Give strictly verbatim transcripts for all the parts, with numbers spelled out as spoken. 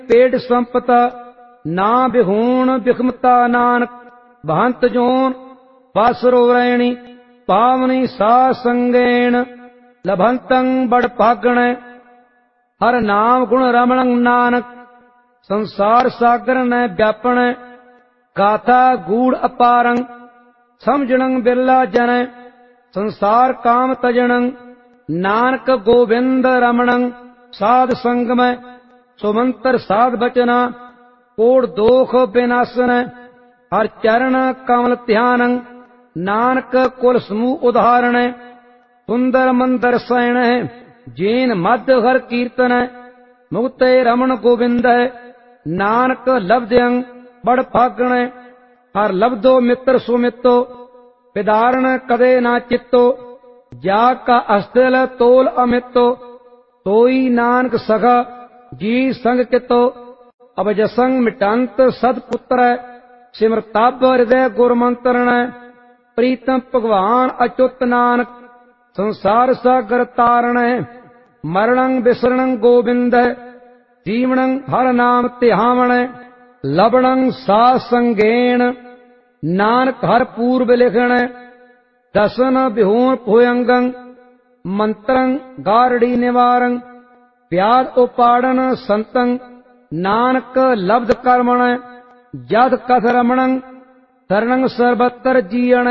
पेट संपत ना बिहूण बिखमता नानक बहंत जोन बासरो रैणी पावनी सा संगेण लभंतं बड़ भागण हर नाम गुण रमणं नानक संसार सागर न व्यापण गाथा गूढ़ अपारं समझणं बिरला जन संसार काम तजणं नानक गोविंद रमणं साध संगम सुमंतर साध बचना कोड़ दोख विनाशन हर चरण कमल ध्यानं नानक कुल समूह उदाहरण सुंदर मंदर सैन जैन मध्य हर कीर्तन मुक्त रमण गोविंद नानक लब्धयं बड़ भागण हर लब्धो मित्र सुमितो विदारण कदे ना चित्तो जा का अस्थिल तोल अमितो तोई नानक सखा जी संग कितो अब जसंग मिटंत सदपुत्र सिमरताब हृदय गुरमंत्रण प्रीतम भगवान अच्युत नानक संसार सागर तारण मरणं विसरणं गोविंद जीवनं हर नाम ध्यावण लबणं सा संगेण नानक हर पूर्व लिखण दसन बिहूण भुयंगं मंत्रं गारड़ी निवारं व्याध उपाड़न संतं नानक लब्ध कर्मण जद कथ रमणं शरणं सर्वत्र जीयण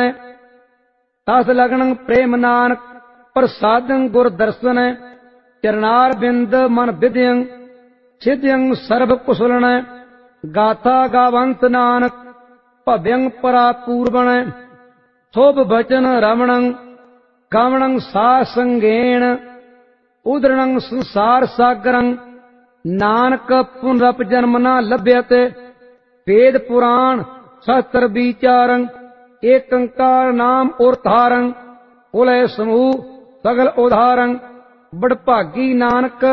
तस लगणं प्रेम नानक प्रसादं गुर दर्शन चरणार बिंद मन विद्यं सिद्ध्यं सर्व कुशलन गाथा गावंत नानक भव्यं परापूर्वण शोभ भजन रमणं गावणं सा संगेण उदरणं संसार सागरं नानक पुनरप जन्म न लभ्यते वेद पुराण शास्त्र विचारं एकंकार नाम उरधारं कुलय समूह सगल उदाहरं बड़ भागी नानक